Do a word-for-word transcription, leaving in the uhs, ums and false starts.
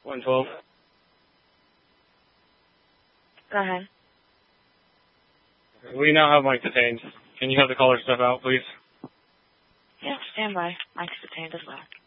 one twelve. Go ahead. We now have Mike detained. Can you have the caller step out, please? Yeah, stand by. Mike's detained as well.